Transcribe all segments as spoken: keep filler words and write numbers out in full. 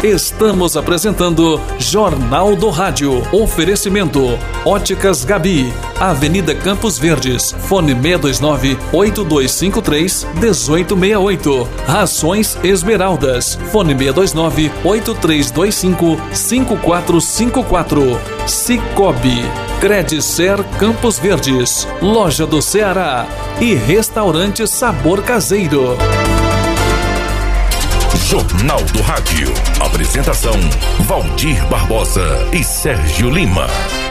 Estamos apresentando Jornal do Rádio. Oferecimento Óticas Gabi, Avenida Campos Verdes, fone seis dois nove, oito dois cinco três, um oito seis oito. Rações Esmeraldas, fone seis dois nove, oito três dois cinco, cinco quatro cinco quatro. Cicobi, Credicer Campos Verdes, Loja do Ceará e Restaurante Sabor Caseiro. Jornal do Rádio. Apresentação: Valdir Barbosa e Sérgio Lima.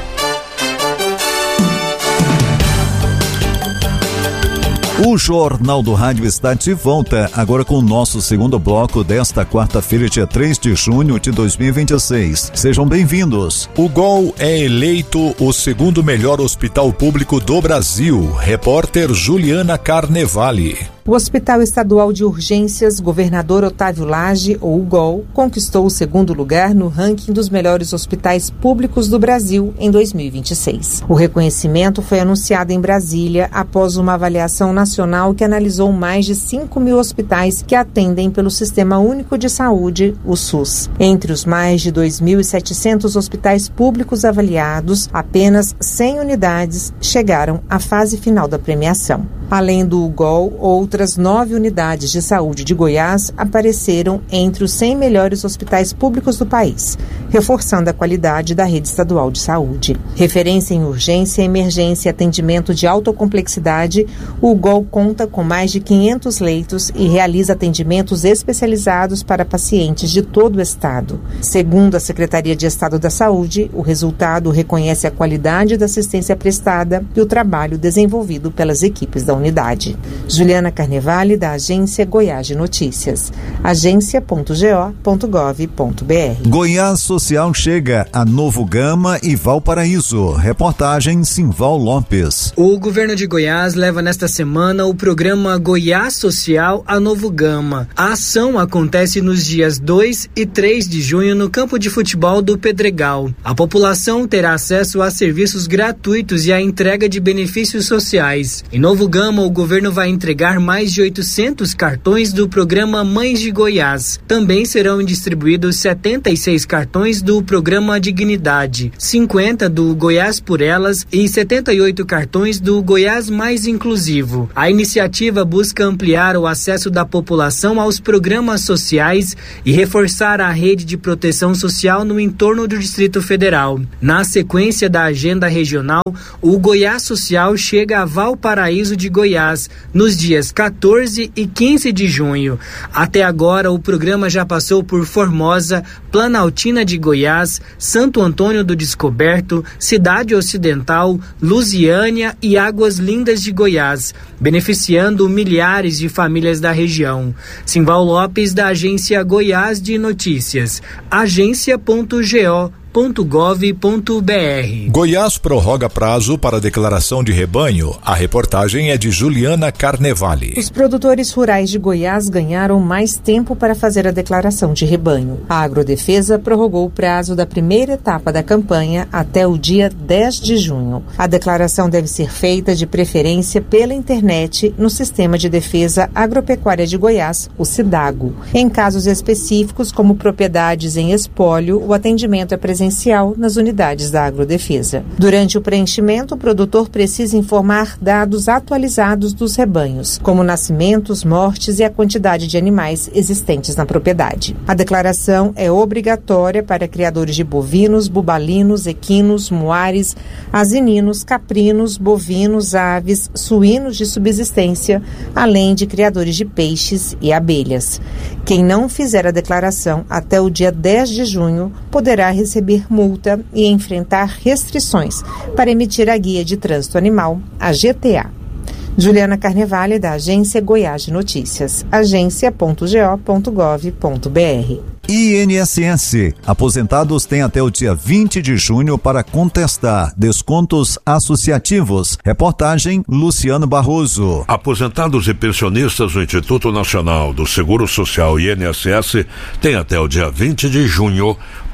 O Jornal do Rádio está de volta, agora com o nosso segundo bloco desta quarta-feira, dia três de junho de dois mil e vinte e seis. Sejam bem-vindos. O G O L é eleito o segundo melhor hospital público do Brasil. Repórter Juliana Carnevale. O Hospital Estadual de Urgências Governador Otávio Lage, ou U G O L, conquistou o segundo lugar no ranking dos melhores hospitais públicos do Brasil em dois mil e vinte e seis. O reconhecimento foi anunciado em Brasília após uma avaliação nacional que analisou mais de cinco mil hospitais que atendem pelo Sistema Único de Saúde, o SUS. Entre os mais de dois mil e setecentos hospitais públicos avaliados, apenas cem unidades chegaram à fase final da premiação. Além do U G O L, outras nove unidades de saúde de Goiás apareceram entre os cem melhores hospitais públicos do país, reforçando a qualidade da rede estadual de saúde. Referência em urgência, emergência e atendimento de alta complexidade, o U G O L conta com mais de quinhentos leitos e realiza atendimentos especializados para pacientes de todo o estado. Segundo a Secretaria de Estado da Saúde, o resultado reconhece a qualidade da assistência prestada e o trabalho desenvolvido pelas equipes da unidade. Juliana Carnevale, da Agência Goiás de Notícias. agência ponto g o ponto gov ponto b r. Goiás Social chega a Novo Gama e Valparaíso. Reportagem Simval Lopes. O governo de Goiás leva nesta semana o programa Goiás Social a Novo Gama. A ação acontece nos dias dois e três de junho no campo de futebol do Pedregal. A população terá acesso a serviços gratuitos e a entrega de benefícios sociais. Em Novo Gama, o governo vai entregar mais de oitocentos cartões do programa Mães de Goiás. Também serão distribuídos setenta e seis cartões do programa Dignidade, cinquenta do Goiás por Elas e setenta e oito cartões do Goiás Mais Inclusivo. A iniciativa busca ampliar o acesso da população aos programas sociais e reforçar a rede de proteção social no entorno do Distrito Federal. Na sequência da agenda regional, o Goiás Social chega a Valparaíso de Goiás, nos dias quatorze e quinze de junho. Até agora, o programa já passou por Formosa, Planaltina de Goiás, Santo Antônio do Descoberto, Cidade Ocidental, Lusiânia e Águas Lindas de Goiás, beneficiando milhares de famílias da região. Simval Lopes, da Agência Goiás de Notícias. agência ponto g o ponto gov ponto b r. Goiás prorroga prazo para declaração de rebanho. A reportagem é de Juliana Carnevale. Os produtores rurais de Goiás ganharam mais tempo para fazer a declaração de rebanho. A Agrodefesa prorrogou o prazo da primeira etapa da campanha até o dia dez de junho. A declaração deve ser feita de preferência pela internet no Sistema de Defesa Agropecuária de Goiás, o SIDAGO. Em casos específicos, como propriedades em espólio, o atendimento é presencial nas unidades da Agrodefesa. Durante o preenchimento, o produtor precisa informar dados atualizados dos rebanhos, como nascimentos, mortes e a quantidade de animais existentes na propriedade. A declaração é obrigatória para criadores de bovinos, bubalinos, equinos, muares, asininos, caprinos, bovinos, aves, suínos de subsistência, além de criadores de peixes e abelhas. Quem não fizer a declaração até o dia dez de junho poderá receber multa e enfrentar restrições para emitir a Guia de Trânsito Animal, a G T A. Juliana Carnevale, da Agência Goiás de Notícias. agência ponto g o ponto gov ponto b r. I N S S. Aposentados têm até o dia vinte de junho para contestar descontos associativos. Reportagem Luciano Barroso. Aposentados e pensionistas do Instituto Nacional do Seguro Social I N S S têm até o dia vinte de junho para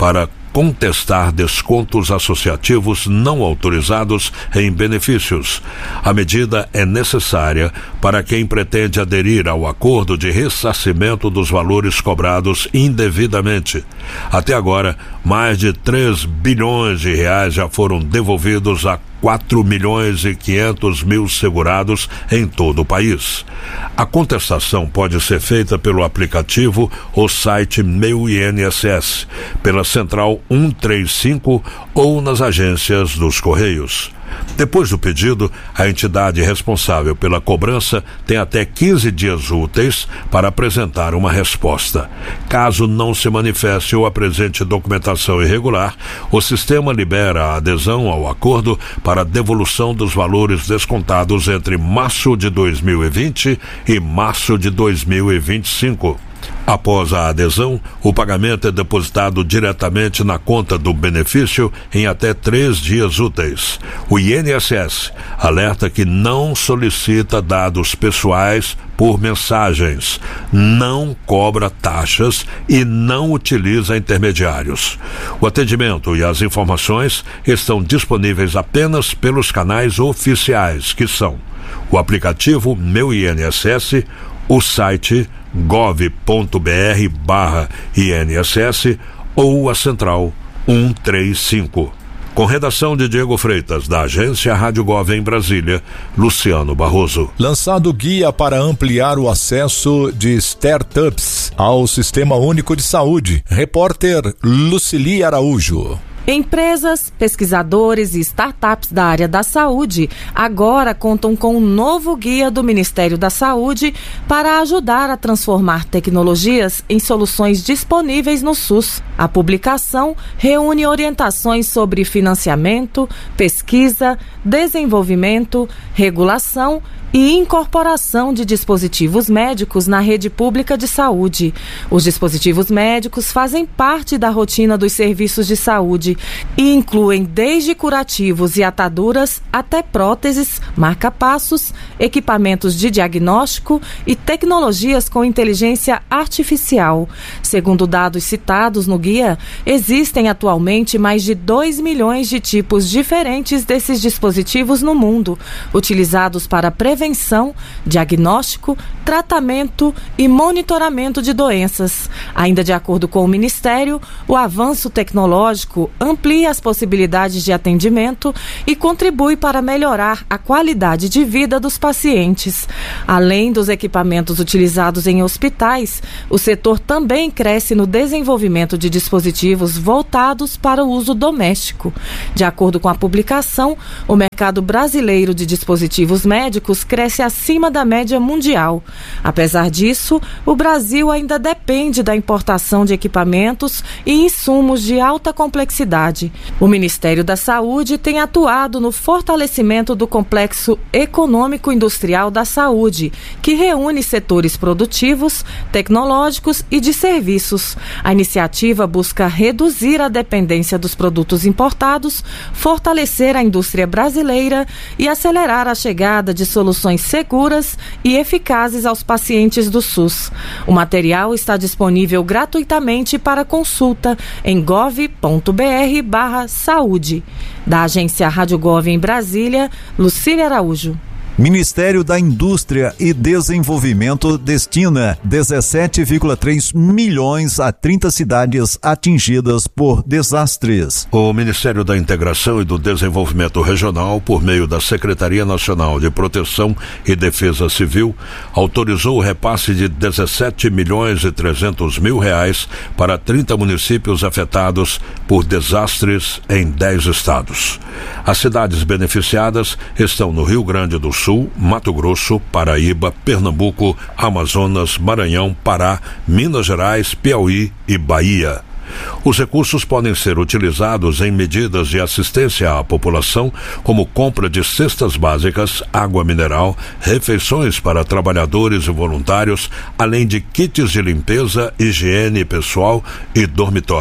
contestar descontos associativos não autorizados em benefícios. A medida é necessária para quem pretende aderir ao acordo de ressarcimento dos valores cobrados indevidamente. Até agora, mais de três bilhões de reais já foram devolvidos a quatro milhões e quinhentos mil segurados em todo o país. A contestação pode ser feita pelo aplicativo ou site Meu I N S S, pela central um três cinco ou nas agências dos Correios. Depois do pedido, a entidade responsável pela cobrança tem até quinze dias úteis para apresentar uma resposta. Caso não se manifeste ou apresente documentação irregular, o sistema libera a adesão ao acordo para devolução dos valores descontados entre março de dois mil e vinte e março de dois mil e vinte e cinco. Após a adesão, o pagamento é depositado diretamente na conta do benefício em até três dias úteis. O I N S S alerta que não solicita dados pessoais por mensagens, não cobra taxas e não utiliza intermediários. O atendimento e as informações estão disponíveis apenas pelos canais oficiais, que são o aplicativo Meu I N S S, o site gov ponto br barra I N S S ou a central um três cinco. Com redação de Diego Freitas, da agência Rádio Gov em Brasília, Luciano Barroso. Lançado guia para ampliar o acesso de startups ao Sistema Único de Saúde. Repórter Lucili Araújo. Empresas, pesquisadores e startups da área da saúde agora contam com um novo guia do Ministério da Saúde para ajudar a transformar tecnologias em soluções disponíveis no SUS. A publicação reúne orientações sobre financiamento, pesquisa, desenvolvimento, regulação e incorporação de dispositivos médicos na rede pública de saúde. Os dispositivos médicos fazem parte da rotina dos serviços de saúde e incluem desde curativos e ataduras até próteses, marca-passos, equipamentos de diagnóstico e tecnologias com inteligência artificial. Segundo dados citados no guia, existem atualmente mais de dois milhões de tipos diferentes desses dispositivos no mundo, utilizados para prevenção prevenção, diagnóstico, tratamento e monitoramento de doenças. Ainda de acordo com o Ministério, o avanço tecnológico amplia as possibilidades de atendimento e contribui para melhorar a qualidade de vida dos pacientes. Além dos equipamentos utilizados em hospitais, o setor também cresce no desenvolvimento de dispositivos voltados para o uso doméstico. De acordo com a publicação, o mercado brasileiro de dispositivos médicos cresce acima da média mundial. Apesar disso, o Brasil ainda depende da importação de equipamentos e insumos de alta complexidade. O Ministério da Saúde tem atuado no fortalecimento do complexo econômico-industrial da saúde, que reúne setores produtivos, tecnológicos e de serviços. A iniciativa busca reduzir a dependência dos produtos importados, fortalecer a indústria brasileira e acelerar a chegada de soluções seguras e eficazes aos pacientes do SUS. O material está disponível gratuitamente para consulta em gov ponto br barra saúde. Da agência Rádio Gov em Brasília, Lucília Araújo. Ministério da Indústria e Desenvolvimento destina dezessete vírgula três milhões a trinta cidades atingidas por desastres. O Ministério da Integração e do Desenvolvimento Regional, por meio da Secretaria Nacional de Proteção e Defesa Civil, autorizou o repasse de dezessete milhões e trezentos mil reais para trinta municípios afetados por desastres em dez estados. As cidades beneficiadas estão no Rio Grande do Sul, Mato Grosso, Paraíba, Pernambuco, Amazonas, Maranhão, Pará, Minas Gerais, Piauí e Bahia. Os recursos podem ser utilizados em medidas de assistência à população, como compra de cestas básicas, água mineral, refeições para trabalhadores e voluntários, além de kits de limpeza, higiene pessoal e dormitório.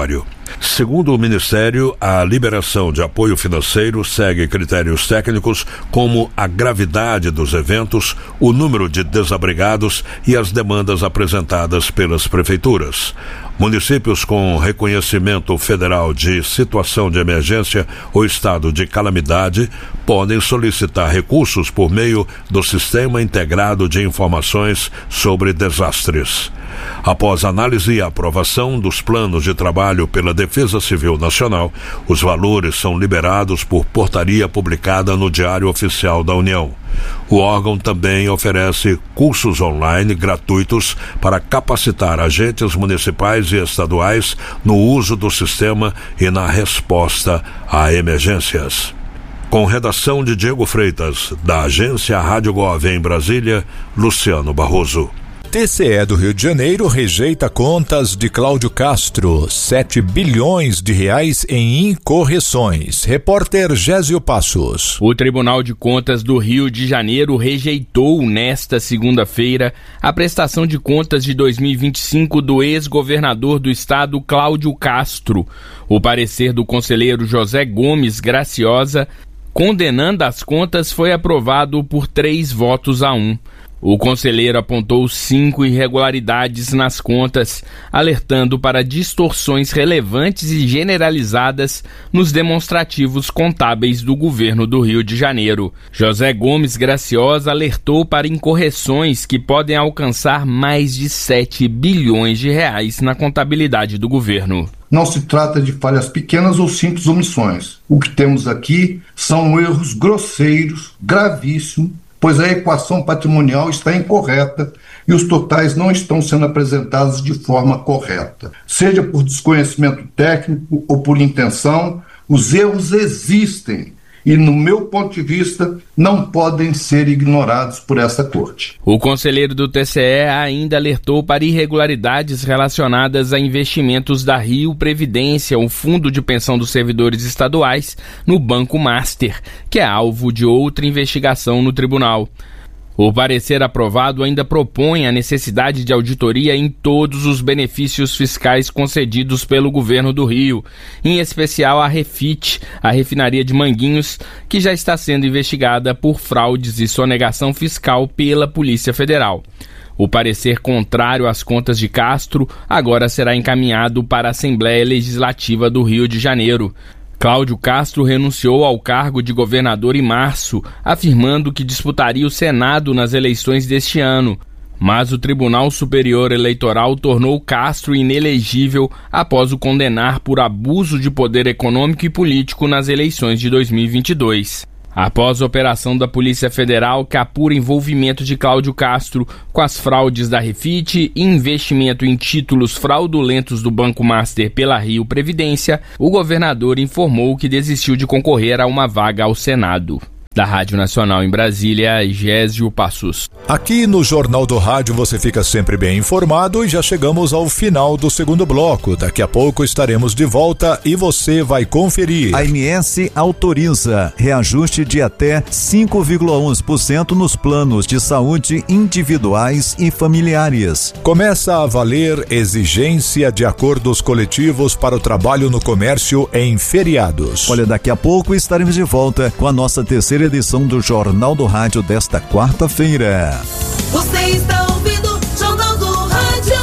Segundo o Ministério, a liberação de apoio financeiro segue critérios técnicos como a gravidade dos eventos, o número de desabrigados e as demandas apresentadas pelas prefeituras. Municípios com reconhecimento federal de situação de emergência ou estado de calamidade podem solicitar recursos por meio do Sistema Integrado de Informações sobre Desastres. Após análise e aprovação dos planos de trabalho pela Defesa Civil Nacional, os valores são liberados por portaria publicada no Diário Oficial da União. O órgão também oferece cursos online gratuitos para capacitar agentes municipais e estaduais no uso do sistema e na resposta a emergências. Com redação de Diego Freitas, da agência Rádio Gov em Brasília, Luciano Barroso. T C E do Rio de Janeiro rejeita contas de Cláudio Castro, sete bilhões de reais em incorreções. Repórter Gésio Passos. O Tribunal de Contas do Rio de Janeiro rejeitou nesta segunda-feira a prestação de contas de dois mil e vinte e cinco do ex-governador do estado Cláudio Castro. O parecer do conselheiro José Gomes Graciosa, condenando as contas, foi aprovado por três votos a um. O conselheiro apontou cinco irregularidades nas contas, alertando para distorções relevantes e generalizadas nos demonstrativos contábeis do governo do Rio de Janeiro. José Gomes Graciosa alertou para incorreções que podem alcançar mais de sete bilhões de reais na contabilidade do governo. Não se trata de falhas pequenas ou simples omissões. O que temos aqui são erros grosseiros, gravíssimos, pois a equação patrimonial está incorreta e os totais não estão sendo apresentados de forma correta. Seja por desconhecimento técnico ou por intenção, os erros existem e, no meu ponto de vista, não podem ser ignorados por essa corte. O conselheiro do T C E ainda alertou para irregularidades relacionadas a investimentos da Rio Previdência, o fundo de pensão dos servidores estaduais, no Banco Master, que é alvo de outra investigação no tribunal. O parecer aprovado ainda propõe a necessidade de auditoria em todos os benefícios fiscais concedidos pelo governo do Rio, em especial a Refit, a refinaria de Manguinhos, que já está sendo investigada por fraudes e sonegação fiscal pela Polícia Federal. O parecer contrário às contas de Castro agora será encaminhado para a Assembleia Legislativa do Rio de Janeiro. Cláudio Castro renunciou ao cargo de governador em março, afirmando que disputaria o Senado nas eleições deste ano. Mas o Tribunal Superior Eleitoral tornou Castro inelegível após o condenar por abuso de poder econômico e político nas eleições de dois mil e vinte e dois. Após a operação da Polícia Federal que apura envolvimento de Cláudio Castro com as fraudes da Refit e investimento em títulos fraudulentos do Banco Master pela Rio Previdência, o governador informou que desistiu de concorrer a uma vaga ao Senado. Da Rádio Nacional em Brasília, Gésio Passos. Aqui no Jornal do Rádio você fica sempre bem informado e já chegamos ao final do segundo bloco. Daqui a pouco estaremos de volta e você vai conferir. A A M S autoriza reajuste de até cinco vírgula onze por cento nos planos de saúde individuais e familiares. Começa a valer exigência de acordos coletivos para o trabalho no comércio em feriados. Olha, daqui a pouco estaremos de volta com a nossa terceira edição do Jornal do Rádio desta quarta-feira. Você está ouvindo Jornal do Rádio.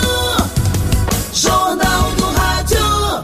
Jornal do Rádio.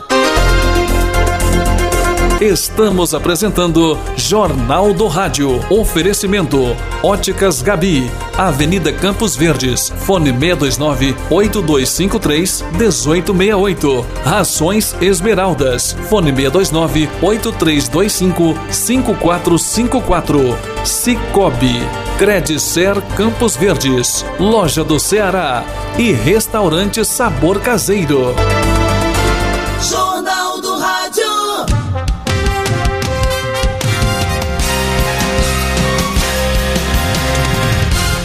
Estamos apresentando Jornal do Rádio. Oferecimento Óticas Gabi, Avenida Campos Verdes, fone seis dois nove, oito dois cinco três, um oito seis oito. Rações Esmeraldas, fone seis dois nove, oito três dois cinco, cinco quatro cinco quatro. Cicobi, Credicer Campos Verdes, Loja do Ceará e Restaurante Sabor Caseiro. Jornal do Rádio.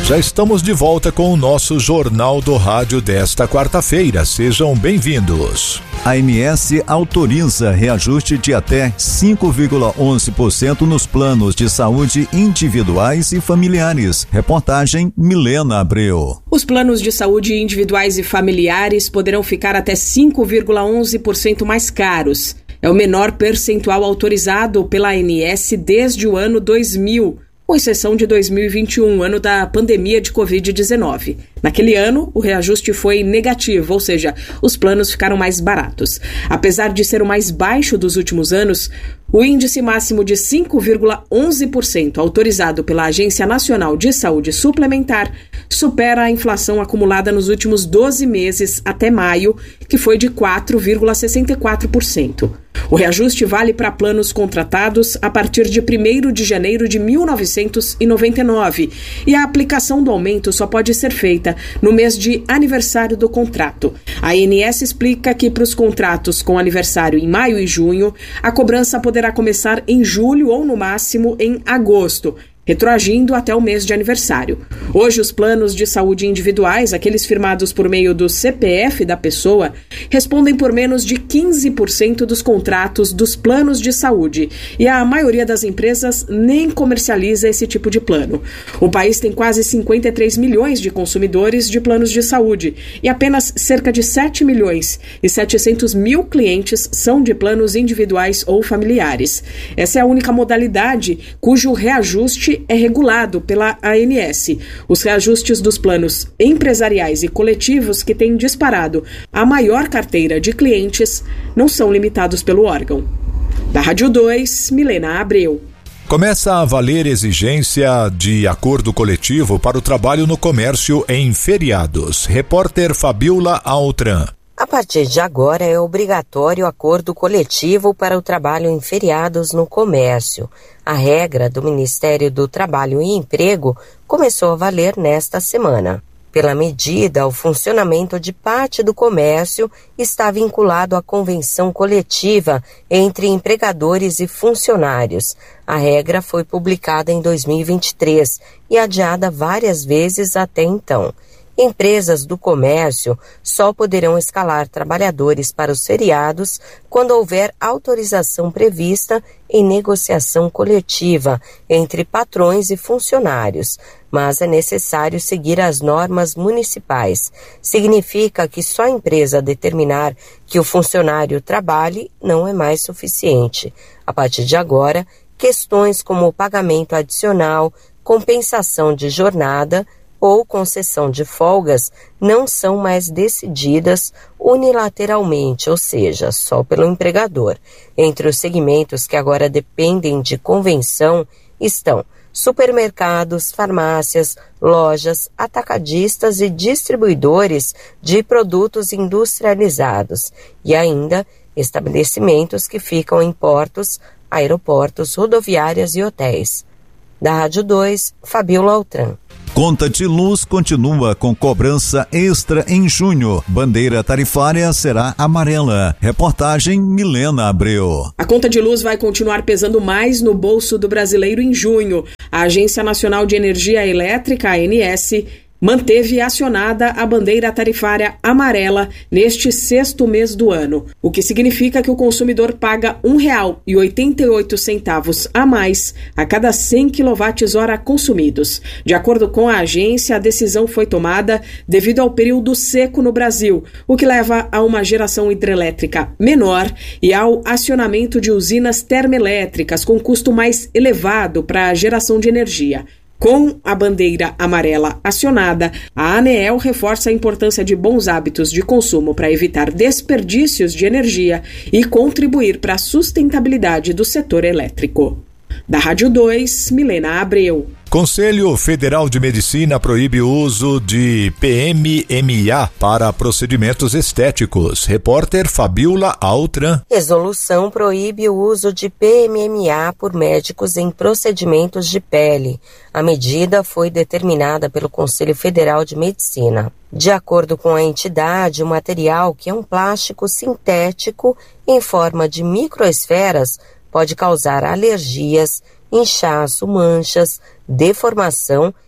Já estamos de volta com o nosso Jornal do Rádio desta quarta-feira. Sejam bem-vindos. A A N S autoriza reajuste de até cinco vírgula onze por cento nos planos de saúde individuais e familiares. Reportagem Milena Abreu. Os planos de saúde individuais e familiares poderão ficar até cinco vírgula onze por cento mais caros. É o menor percentual autorizado pela A N S desde o ano dois mil. Com exceção de dois mil e vinte e um, ano da pandemia de covid dezenove. Naquele ano, o reajuste foi negativo, ou seja, os planos ficaram mais baratos. Apesar de ser o mais baixo dos últimos anos, o índice máximo de cinco vírgula onze por cento autorizado pela Agência Nacional de Saúde Suplementar supera a inflação acumulada nos últimos doze meses até maio, que foi de quatro vírgula sessenta e quatro por cento. O reajuste vale para planos contratados a partir de primeiro de janeiro de mil novecentos e noventa e nove e a aplicação do aumento só pode ser feita no mês de aniversário do contrato. A A N S explica que para os contratos com aniversário em maio e junho, a cobrança poderá começar em julho ou no máximo em agosto, retroagindo até o mês de aniversário. Hoje, os planos de saúde individuais, aqueles firmados por meio do C P F da pessoa, respondem por menos de quinze por cento dos contratos dos planos de saúde e a maioria das empresas nem comercializa esse tipo de plano. O país tem quase cinquenta e três milhões de consumidores de planos de saúde e apenas cerca de sete milhões e setecentos mil clientes são de planos individuais ou familiares. Essa é a única modalidade cujo reajuste é regulado pela A N S. Os reajustes dos planos empresariais e coletivos que têm disparado a maior carteira de clientes não são limitados pelo órgão. Da Rádio dois, Milena Abreu. Começa a valer exigência de acordo coletivo para o trabalho no comércio em feriados. Repórter Fabiola Altran. A partir de agora é obrigatório acordo coletivo para o trabalho em feriados no comércio. A regra do Ministério do Trabalho e Emprego começou a valer nesta semana. Pela medida, o funcionamento de parte do comércio está vinculado à convenção coletiva entre empregadores e funcionários. A regra foi publicada em dois mil e vinte e três e adiada várias vezes até então. Empresas do comércio só poderão escalar trabalhadores para os feriados quando houver autorização prevista em negociação coletiva entre patrões e funcionários, mas é necessário seguir as normas municipais. Significa que só a empresa determinar que o funcionário trabalhe não é mais suficiente. A partir de agora, questões como o pagamento adicional, compensação de jornada ou concessão de folgas não são mais decididas unilateralmente, ou seja, só pelo empregador. Entre os segmentos que agora dependem de convenção estão supermercados, farmácias, lojas, atacadistas e distribuidores de produtos industrializados e ainda estabelecimentos que ficam em portos, aeroportos, rodoviárias e hotéis. Da Rádio dois, Fabiola Altran. Conta de luz continua com cobrança extra em junho. Bandeira tarifária será amarela. Reportagem Milena Abreu. A conta de luz vai continuar pesando mais no bolso do brasileiro em junho. A Agência Nacional de Energia Elétrica, A N S, manteve acionada a bandeira tarifária amarela neste sexto mês do ano, o que significa que o consumidor paga um real e oitenta e oito centavos a mais a cada cem quilowatt-hora consumidos. De acordo com a agência, a decisão foi tomada devido ao período seco no Brasil, o que leva a uma geração hidrelétrica menor e ao acionamento de usinas termoelétricas com custo mais elevado para a geração de energia. Com a bandeira amarela acionada, a ANEEL reforça a importância de bons hábitos de consumo para evitar desperdícios de energia e contribuir para a sustentabilidade do setor elétrico. Da Rádio dois, Milena Abreu. Conselho Federal de Medicina proíbe o uso de P M M A para procedimentos estéticos. Repórter Fabiola Altran. Resolução proíbe o uso de P M M A por médicos em procedimentos de pele. A medida foi determinada pelo Conselho Federal de Medicina. De acordo com a entidade, o material, que é um plástico sintético em forma de microesferas, pode causar alergias, inchaço, manchas, deformação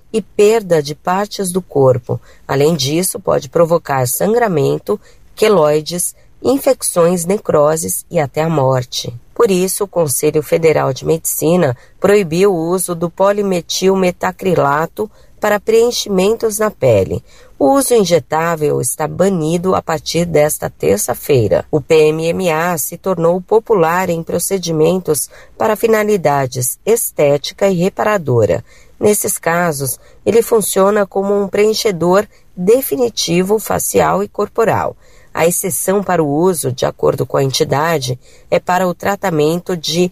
e perda de partes do corpo. Além disso, pode provocar sangramento, queloides, infecções, necroses e até a morte. Por isso, o Conselho Federal de Medicina proibiu o uso do polimetilmetacrilato para preenchimentos na pele. O uso injetável está banido a partir desta terça-feira. O P M M A se tornou popular em procedimentos para finalidades estética e reparadora. Nesses casos, ele funciona como um preenchedor definitivo facial e corporal. A exceção para o uso, de acordo com a entidade, é para o tratamento de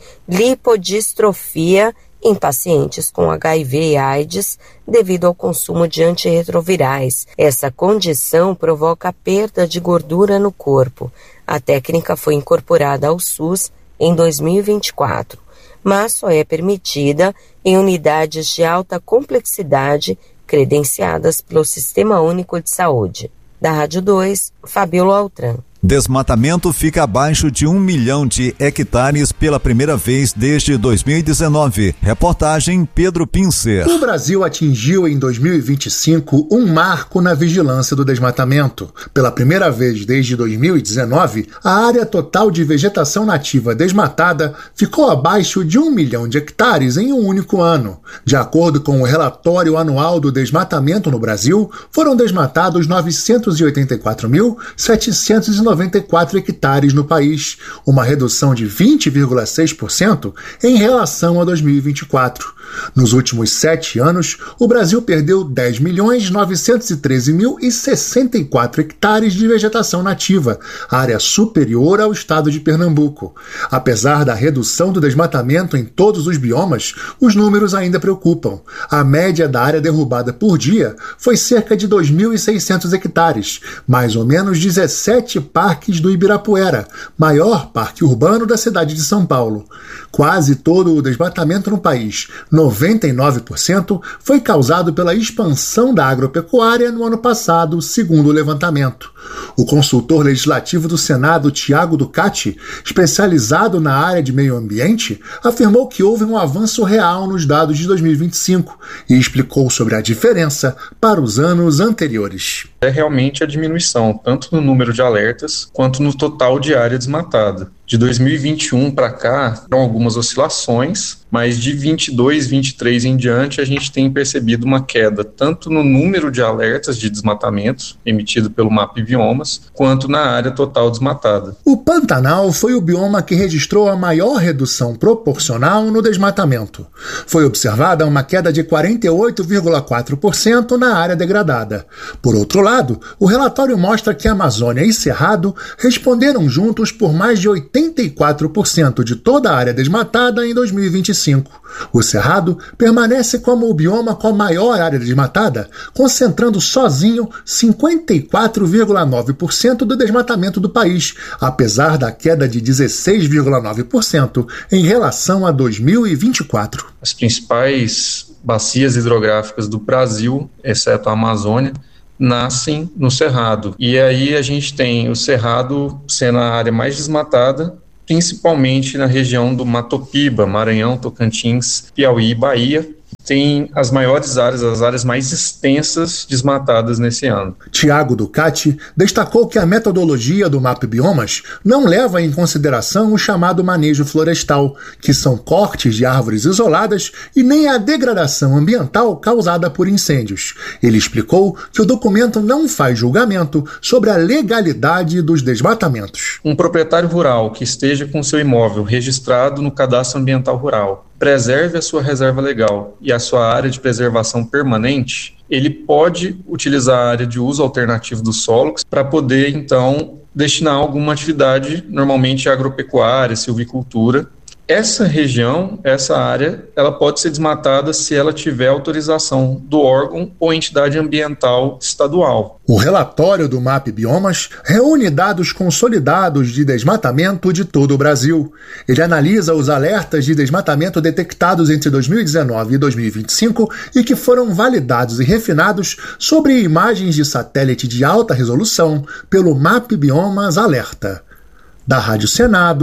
lipodistrofia em pacientes com H I V e AIDS devido ao consumo de antirretrovirais. Essa condição provoca a perda de gordura no corpo. A técnica foi incorporada ao SUS em dois mil e vinte e quatro, mas só é permitida em unidades de alta complexidade credenciadas pelo Sistema Único de Saúde. Da Rádio dois, Fabíola Altran. Desmatamento fica abaixo de um milhão de hectares pela primeira vez desde dois mil e dezenove. Reportagem Pedro Pincer. O Brasil atingiu em dois mil e vinte e cinco um marco na vigilância do desmatamento. Pela primeira vez desde dois mil e dezenove, a área total de vegetação nativa desmatada ficou abaixo de um milhão de hectares em um único ano. De acordo com o relatório anual do desmatamento no Brasil, foram desmatados novecentos e oitenta e quatro mil, setecentos e noventa e quatro hectares no país, uma redução de vinte vírgula seis por cento em relação a dois mil e vinte e quatro. Nos últimos sete anos, o Brasil perdeu dez milhões novecentos e treze mil e sessenta e quatro hectares de vegetação nativa, área superior ao estado de Pernambuco. Apesar da redução do desmatamento em todos os biomas, os números ainda preocupam. A média da área derrubada por dia foi cerca de dois mil e seiscentos hectares, mais ou menos dezessete parques do Ibirapuera, maior parque urbano da cidade de São Paulo. Quase todo o desmatamento no país, noventa e nove por cento, foi causado pela expansão da agropecuária no ano passado, segundo o levantamento. O consultor legislativo do Senado, Tiago Ducati, especializado na área de meio ambiente, afirmou que houve um avanço real nos dados de dois mil e vinte e cinco e explicou sobre a diferença para os anos anteriores. É realmente a diminuição, tanto no número de alertas quanto no total de área desmatada. De dois mil e vinte e um para cá, foram algumas oscilações, mas de vinte e dois, vinte e três em diante, a gente tem percebido uma queda tanto no número de alertas de desmatamento emitido pelo MAP Biomas, quanto na área total desmatada. O Pantanal foi o bioma que registrou a maior redução proporcional no desmatamento. Foi observada uma queda de quarenta e oito vírgula quatro por cento na área degradada. Por outro lado, o relatório mostra que a Amazônia e Cerrado responderam juntos por mais de oitenta e quatro por cento de toda a área desmatada em dois mil e vinte e cinco. O Cerrado permanece como o bioma com a maior área desmatada, concentrando sozinho cinquenta e quatro vírgula nove por cento do desmatamento do país, apesar da queda de dezesseis vírgula nove por cento em relação a dois mil e vinte e quatro. As principais bacias hidrográficas do Brasil, exceto a Amazônia, nascem no Cerrado. E aí a gente tem o Cerrado sendo a área mais desmatada, principalmente na região do Mato Piba, Maranhão, Tocantins, Piauí e Bahia. Tem as maiores áreas, as áreas mais extensas desmatadas nesse ano. Tiago Ducati destacou que a metodologia do MAP Biomas não leva em consideração o chamado manejo florestal, que são cortes de árvores isoladas, e nem a degradação ambiental causada por incêndios. Ele explicou que o documento não faz julgamento sobre a legalidade dos desmatamentos. Um proprietário rural que esteja com seu imóvel registrado no Cadastro Ambiental Rural, preserve a sua reserva legal e a sua área de preservação permanente, ele pode utilizar a área de uso alternativo do solo para poder, então, destinar alguma atividade, normalmente agropecuária, silvicultura. Essa região, essa área, ela pode ser desmatada se ela tiver autorização do órgão ou entidade ambiental estadual. O relatório do MAP Biomas reúne dados consolidados de desmatamento de todo o Brasil. Ele analisa os alertas de desmatamento detectados entre dois mil e dezenove e dois mil e vinte e cinco e que foram validados e refinados sobre imagens de satélite de alta resolução pelo MAP Biomas Alerta. Da Rádio Senado,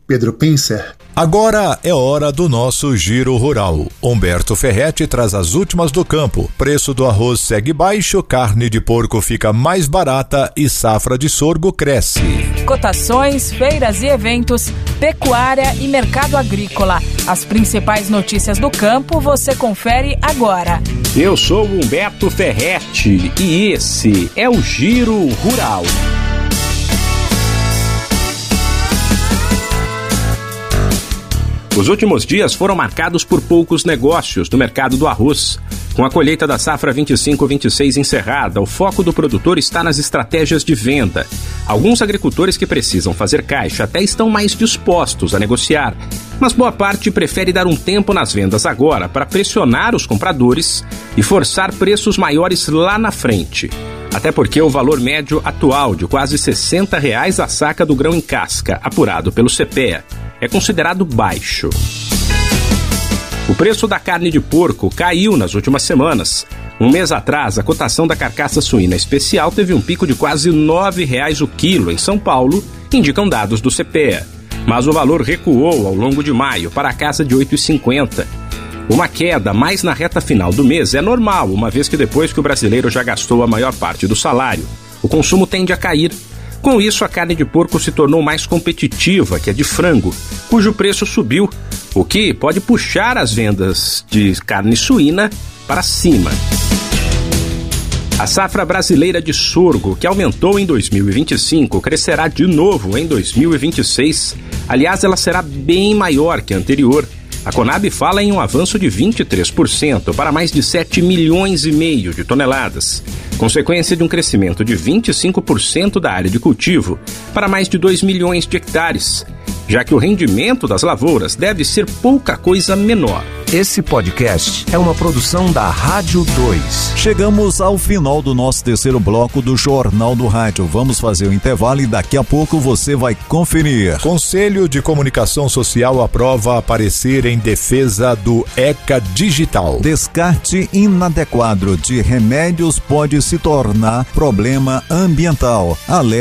Pedro Pincer. Agora é hora do nosso Giro Rural. Humberto Ferretti traz as últimas do campo. Preço do arroz segue baixo, carne de porco fica mais barata e safra de sorgo cresce. Cotações, feiras e eventos, pecuária e mercado agrícola. As principais notícias do campo você confere agora. Eu sou o Humberto Ferretti e esse é o Giro Rural. Os últimos dias foram marcados por poucos negócios no mercado do arroz. Com a colheita da safra vinte e cinco vinte e seis encerrada, o foco do produtor está nas estratégias de venda. Alguns agricultores que precisam fazer caixa até estão mais dispostos a negociar, mas boa parte prefere dar um tempo nas vendas agora para pressionar os compradores e forçar preços maiores lá na frente. Até porque o valor médio atual de quase sessenta reais a saca do grão em casca, apurado pelo C P E A, é considerado baixo. O preço da carne de porco caiu nas últimas semanas. Um mês atrás, a cotação da carcaça suína especial teve um pico de quase nove reais o quilo em São Paulo, indicam dados do C P E A. Mas o valor recuou ao longo de maio para a casa de oito reais e cinquenta centavos. Uma queda mais na reta final do mês é normal, uma vez que depois que o brasileiro já gastou a maior parte do salário, o consumo tende a cair. Com isso, a carne de porco se tornou mais competitiva que a de frango, cujo preço subiu, o que pode puxar as vendas de carne suína para cima. A safra brasileira de sorgo, que aumentou em dois mil e vinte e cinco, crescerá de novo em dois mil e vinte e seis. Aliás, ela será bem maior que a anterior. A Conab fala em um avanço de vinte e três por cento para mais de sete milhões e meio de toneladas, consequência de um crescimento de vinte e cinco por cento da área de cultivo para mais de dois milhões de hectares, já que o rendimento das lavouras deve ser pouca coisa menor. Esse podcast é uma produção da Rádio dois. Chegamos ao final do nosso terceiro bloco do Jornal do Rádio. Vamos fazer o intervalo e daqui a pouco você vai conferir. Conselho de Comunicação Social aprova aparecer em defesa do ECA Digital. Descarte inadequado de remédios pode se tornar problema ambiental. Alerta